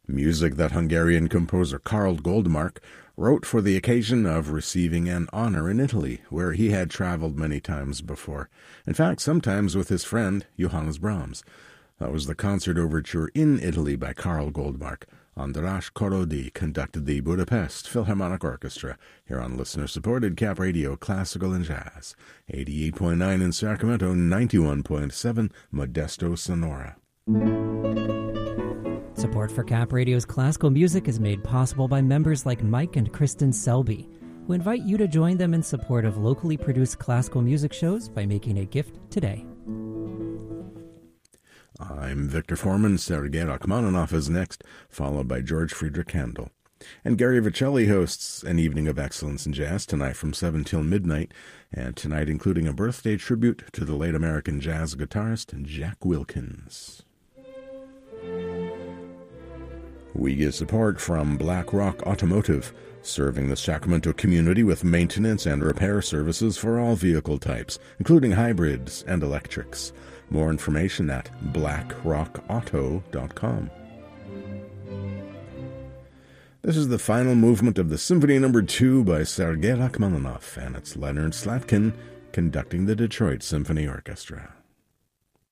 Music that Hungarian composer Karl Goldmark wrote for the occasion of receiving an honor in Italy, where he had traveled many times before. In fact, sometimes with his friend Johannes Brahms. That was the concert overture in Italy by Karl Goldmark. András Korody conducted the Budapest Philharmonic Orchestra here on listener-supported Cap Radio Classical and Jazz. 88.9 in Sacramento, 91.7 Modesto, Sonora. Support for Cap Radio's classical music is made possible by members like Mike and Kristen Selby, who invite you to join them in support of locally produced classical music shows by making a gift today. I'm Victor Foreman. Sergei Rachmaninoff is next, followed by George Friedrich Handel. And Gary Vicelli hosts an evening of excellence in jazz tonight from 7 till midnight, and tonight including a birthday tribute to the late American jazz guitarist Jack Wilkins. We get support from Black Rock Automotive, serving the Sacramento community with maintenance and repair services for all vehicle types, including hybrids and electrics. More information at blackrockauto.com. This is the final movement of the Symphony No. 2 by Sergei Rachmaninoff, and it's Leonard Slatkin conducting the Detroit Symphony Orchestra.